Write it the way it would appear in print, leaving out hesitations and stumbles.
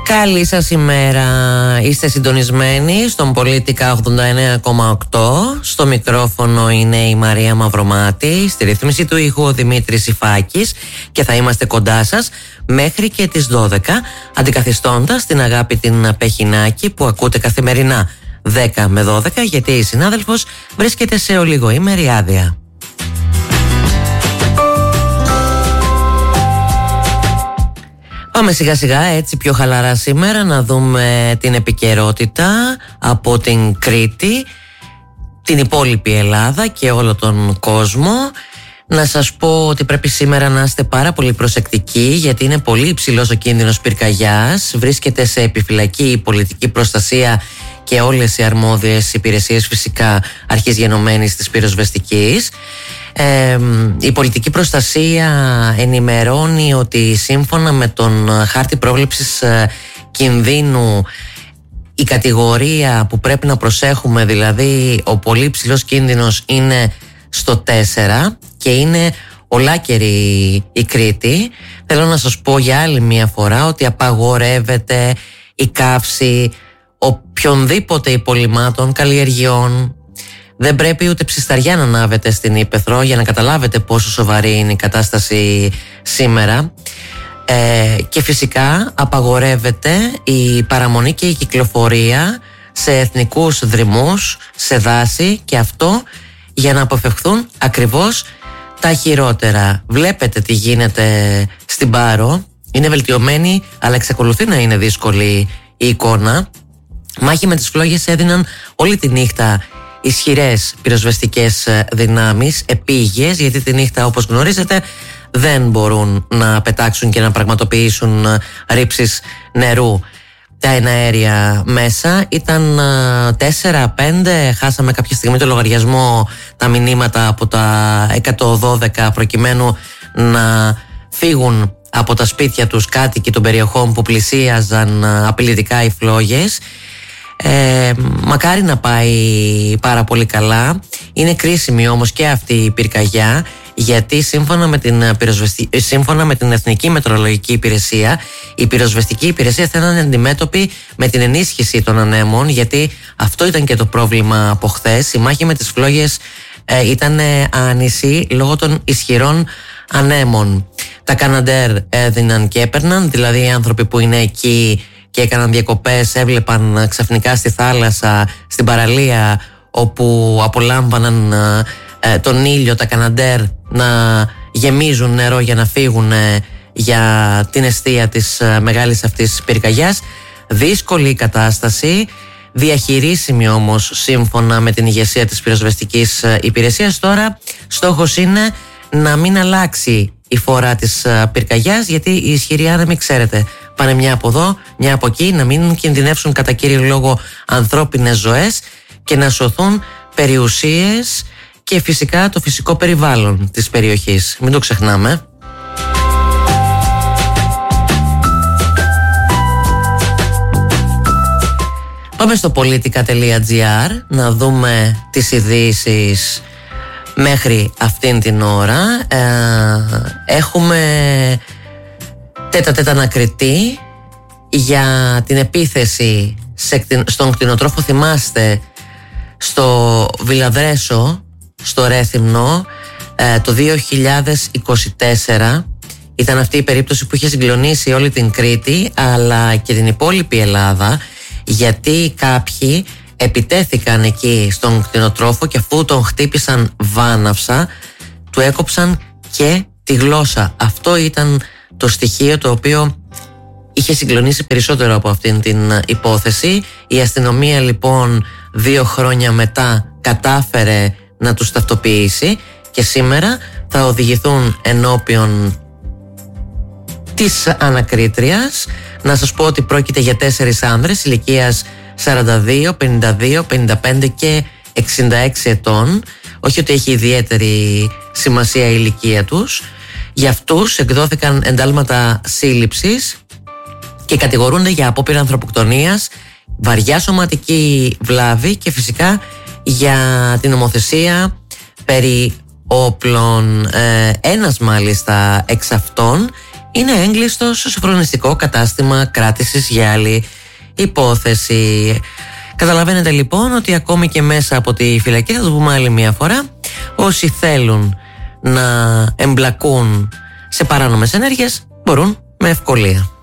Καλή σας ημέρα. Είστε συντονισμένοι στον Πολίτικα 89,8. Στο μικρόφωνο είναι η Μαρία Μαυρομάτη. Στη ρύθμιση του ήχου ο Δημήτρης Ιφάκης. Και θα είμαστε κοντά σας μέχρι και τις 12, αντικαθιστώντας την αγάπη την Πεχινάκη που ακούτε καθημερινά 10 με 12, γιατί η συνάδελφος βρίσκεται σε ολιγοήμερη άδεια. Πάμε σιγά σιγά έτσι πιο χαλαρά σήμερα να δούμε την επικαιρότητα από την Κρήτη, την υπόλοιπη Ελλάδα και όλο τον κόσμο. Να σας πω ότι πρέπει σήμερα να είστε πάρα πολύ προσεκτικοί, γιατί είναι πολύ υψηλός ο κίνδυνος πυρκαγιάς. Βρίσκεται σε επιφυλακή η πολιτική προστασία και όλες οι αρμόδιες υπηρεσίες, φυσικά αρχής γενομένης της πυροσβεστικής. Η πολιτική προστασία ενημερώνει ότι σύμφωνα με τον χάρτη πρόβλεψης κινδύνου, η κατηγορία που πρέπει να προσέχουμε, δηλαδή ο πολύ ψηλός κίνδυνος, είναι στο 4 και είναι ολάκερη η Κρήτη. Θέλω να σας πω για άλλη μια φορά ότι απαγορεύεται η καύση οποιονδήποτε υπολειμμάτων, καλλιεργειών. Δεν πρέπει ούτε ψισταριά να ανάβετε στην Ύπαιθρο, για να καταλάβετε πόσο σοβαρή είναι η κατάσταση σήμερα. Και φυσικά απαγορεύεται η παραμονή και η κυκλοφορία σε εθνικούς δρυμούς, σε δάση, και αυτό για να αποφευχθούν ακριβώς τα χειρότερα. Βλέπετε τι γίνεται στην Πάρο. Είναι βελτιωμένη, αλλά εξακολουθεί να είναι δύσκολη η εικόνα. Μάχη με τις φλόγες έδιναν όλη τη νύχτα ισχυρές πυροσβεστικές δυνάμεις, επίγειες, γιατί τη νύχτα, όπως γνωρίζετε, δεν μπορούν να πετάξουν και να πραγματοποιήσουν ρήψεις νερού τα εναέρια μέσα. Ήταν 4-5, χάσαμε κάποια στιγμή το λογαριασμό, τα μηνύματα από τα 112, προκειμένου να φύγουν από τα σπίτια τους κάτοικοι των περιοχών που πλησίαζαν απειλητικά οι φλόγες. Μακάρι να πάει πάρα πολύ καλά. Είναι κρίσιμη όμως και αυτή η πυρκαγιά, γιατί σύμφωνα με την Εθνική Μετεωρολογική Υπηρεσία, η πυροσβεστική υπηρεσία θα είναι αντιμέτωπη με την ενίσχυση των ανέμων, γιατί αυτό ήταν και το πρόβλημα από χθες. Η μάχη με τις φλόγες ήταν άνηση λόγω των ισχυρών ανέμων. Τα Καναντέρ έδιναν και έπαιρναν, δηλαδή οι άνθρωποι που είναι εκεί και έκαναν διακοπές έβλεπαν ξαφνικά στη θάλασσα, στην παραλία, όπου απολάμβαναν τον ήλιο, τα Καναντέρ να γεμίζουν νερό για να φύγουν για την εστία της μεγάλης αυτής πυρκαγιάς. Δύσκολη η κατάσταση, διαχειρίσιμη όμως σύμφωνα με την ηγεσία της πυροσβεστικής υπηρεσίας. Τώρα στόχος είναι να μην αλλάξει η φορά της πυρκαγιάς, γιατί οι ισχυροί άνεμοι, ξέρετε, πάνε μια από εδώ, μια από εκεί, να μην κινδυνεύσουν κατά κύριο λόγο ανθρώπινες ζωές και να σωθούν περιουσίες και φυσικά το φυσικό περιβάλλον της περιοχής. Μην το ξεχνάμε. Πάμε στο politica.gr να δούμε τις ειδήσεις μέχρι αυτήν την ώρα. Έχουμε τέτα ανακριτή για την επίθεση στον κτηνοτρόφο, θυμάστε, στο Βιλαδρέσο, στο Ρέθυμνο, το 2024. Ήταν αυτή η περίπτωση που είχε συγκλονίσει όλη την Κρήτη, αλλά και την υπόλοιπη Ελλάδα, γιατί κάποιοι επιτέθηκαν εκεί στον κτηνοτρόφο και αφού τον χτύπησαν βάναυσα, του έκοψαν και τη γλώσσα. Αυτό ήταν το στοιχείο το οποίο είχε συγκλονίσει περισσότερο από αυτήν την υπόθεση. Η αστυνομία λοιπόν 2 χρόνια μετά κατάφερε να τους ταυτοποιήσει και σήμερα θα οδηγηθούν ενώπιον της ανακρίτριας. Να σας πω ότι πρόκειται για 4 άνδρες ηλικίας 42, 52, 55 και 66 ετών. Όχι ότι έχει ιδιαίτερη σημασία η ηλικία τους. Για αυτούς εκδόθηκαν εντάλματα σύλληψης και κατηγορούνται για απόπειρα ανθρωποκτονίας, βαριά σωματική βλάβη και φυσικά για την νομοθεσία περί όπλων. Ένας μάλιστα εξ αυτών είναι έγκλειστο στο σοφρονιστικό κατάστημα κράτησης για άλλη υπόθεση. Καταλαβαίνετε λοιπόν ότι ακόμη και μέσα από τη φυλακή, θα το πούμε άλλη μια φορά, όσοι θέλουν να εμπλακούν σε παράνομες ενέργειες μπορούν με ευκολία.